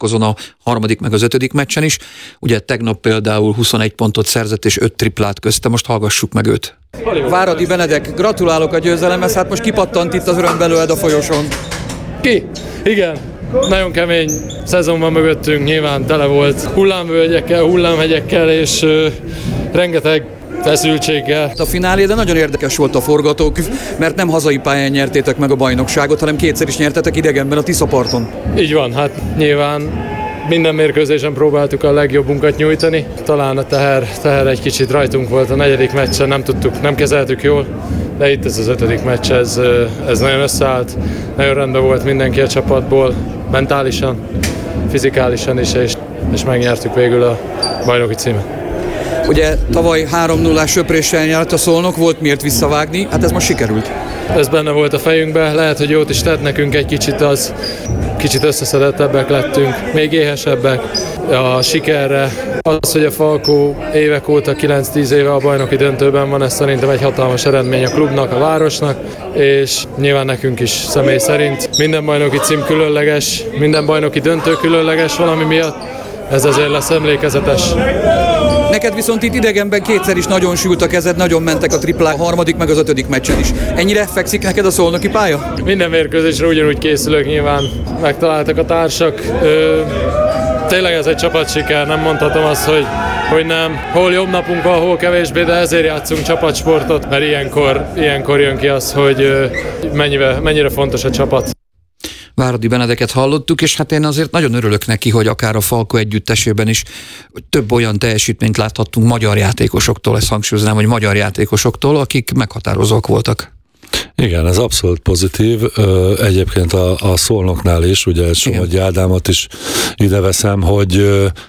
találkozón, a harmadik meg az 5. meccsen is. Ugye tegnap például 21 pontot szerzett és 5 triplát közte, most hallgassuk meg őt. Váradi Benedek, gratulálok a győzelemhez, hát most kipattant itt az öröm belőled a folyosón. Igen. Nagyon kemény szezon van mögöttünk, nyilván tele volt hullámvölgyekkel, hullámhegyekkel és rengeteg feszültséggel. A finálé, de nagyon érdekes volt a forgatókönyv, mert nem hazai pályán nyertétek meg a bajnokságot, hanem kétszer is nyertetek idegenben a Tiszaparton. Így van, hát nyilván minden mérkőzésen próbáltuk a legjobbunkat nyújtani. Talán a teher egy kicsit rajtunk volt a 4. meccsen, nem kezeltük jól, de itt ez az 5. meccs, ez nagyon összeállt, nagyon rendben volt mindenki a csapatból, mentálisan, fizikálisan is, és megnyertük végül a bajnoki címet. Ugye tavaly 3-0-ás söpréssel nyert a Szolnok, volt miért visszavágni, hát ez most sikerült. Ez benne volt a fejünkben, lehet, hogy jót is tett nekünk egy kicsit összeszedettebbek lettünk, még éhesebbek a sikerre. Az, hogy a Falkó évek óta, 9-10 éve a bajnoki döntőben van, ez szerintem egy hatalmas eredmény a klubnak, a városnak, és nyilván nekünk is személy szerint. Minden bajnoki cím különleges, minden bajnoki döntő különleges valami miatt, ez azért lesz emlékezetes. Neked viszont itt idegenben kétszer is nagyon sült a kezed, nagyon mentek a triplák, a harmadik meg az 5. meccsen is. Ennyire fekszik neked a szolnoki pálya? Minden mérkőzésre ugyanúgy készülök, nyilván megtaláltak a társak. Tényleg ez egy csapatsiker, nem mondhatom azt, hogy nem. Hol jobb napunk van, hol kevésbé, de ezért játszunk csapatsportot, mert ilyenkor jön ki az, hogy mennyire fontos a csapat. Váradi Benedeket hallottuk, és hát én azért nagyon örülök neki, hogy akár a Falko együttesében is több olyan teljesítményt láthattunk magyar játékosoktól, ezt hangsúlyoznám, hogy magyar játékosoktól, akik meghatározók voltak. Igen, ez abszolút pozitív. Egyébként a Szolnoknál is, ugye Somogyi Ádámot is ide veszem, hogy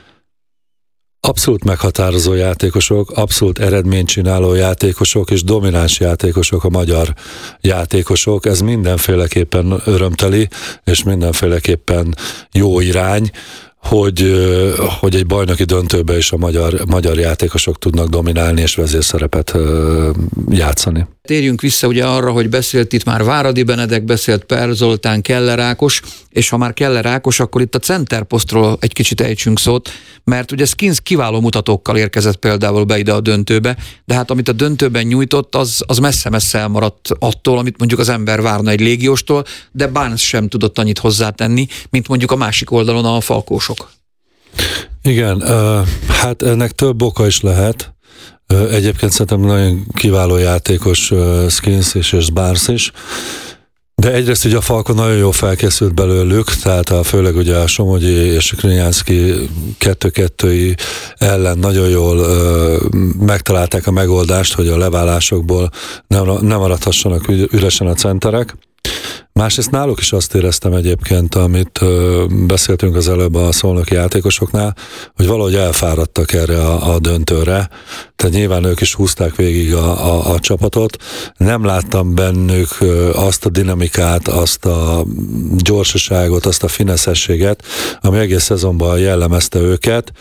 abszolút meghatározó játékosok, abszolút eredménycsináló játékosok és domináns játékosok a magyar játékosok. Ez mindenféleképpen örömteli, és mindenféleképpen jó irány, hogy egy bajnoki döntőben is a magyar játékosok tudnak dominálni és vezérszerepet játszani. Térjünk vissza ugye arra, hogy beszélt itt már Váradi Benedek, beszélt Per Zoltán, Keller Ákos, és ha már Keller Ákos, akkor itt a centerposztról egy kicsit ejtsünk szót, mert ugye Skins kiváló mutatókkal érkezett például be ide a döntőbe, de hát amit a döntőben nyújtott, az messze-messze elmaradt attól, amit mondjuk az ember várna egy légióstól, de Barnes sem tudott annyit hozzátenni, mint mondjuk a másik oldalon a falkósok. Igen, hát ennek több oka is lehet. Egyébként szerintem nagyon kiváló játékos Skins és Barnes is. De egyrészt ugye a Falko nagyon jól felkészült belőlük, tehát főleg ugye a Somogyi és a Krynyanszky 2-2-i ellen nagyon jól megtalálták a megoldást, hogy a leválásokból nem maradhassanak üresen a centerek. Másrészt náluk is azt éreztem egyébként, amit beszéltünk az előbb a szolnoki játékosoknál, hogy valahogy elfáradtak erre a döntőre, tehát nyilván ők is húzták végig a csapatot. Nem láttam bennük azt a dinamikát, azt a gyorsaságot, azt a fineszességet, ami egész szezonban jellemezte őket.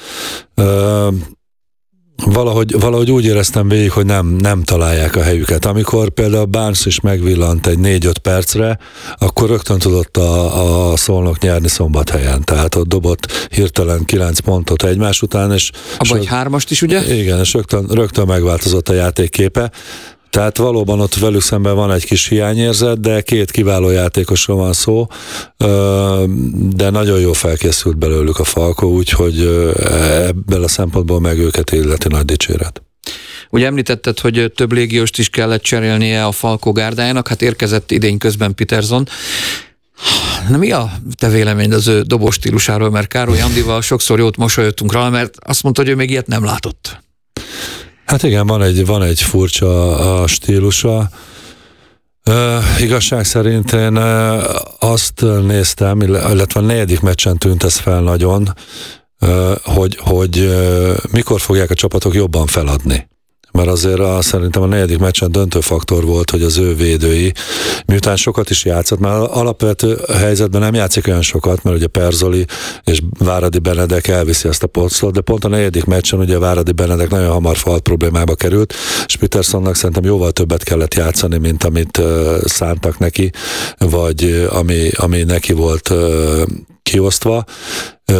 Valahogy úgy éreztem végig, hogy nem találják a helyüket. Amikor például Barnes is megvillant egy 4-5 percre, akkor rögtön tudott a Szolnok nyerni Szombathelyen. Tehát ott dobott hirtelen 9 pontot egymás után. És abban egy 3-ast is, ugye? Igen, és rögtön megváltozott a játékképe. Tehát valóban ott velük szemben van egy kis hiányérzet, de két kiváló játékosról van szó, de nagyon jó felkészült belőlük a Falko, úgyhogy ebből a szempontból meg őket illeti nagy dicséret. Ugye említetted, hogy több légióst is kellett cserélnie a Falko gárdájának, hát érkezett idény közben Peterson. Na, mi a te véleményed az ő dobó stílusáról, mert Károly Andival sokszor jót mosolyogtunk rá, mert azt mondta, hogy ő még ilyet nem látott. Hát igen, van egy furcsa a stílusa. Igazság szerint én azt néztem, illetve a 4. meccsen tűnt ez fel nagyon, hogy mikor fogják a csapatok jobban feladni. Mert azért szerintem a 4. meccsen döntő faktor volt, hogy az ő védői, miután sokat is játszott, már alapvető helyzetben nem játszik olyan sokat, mert ugye Per Zoli és Váradi Benedek elviszi ezt a posztot, de pont a 4. meccsen ugye Váradi Benedek nagyon hamar falt problémába került, és Petersonnak szerintem jóval többet kellett játszani, mint amit szántak neki, vagy ami neki volt kiosztva.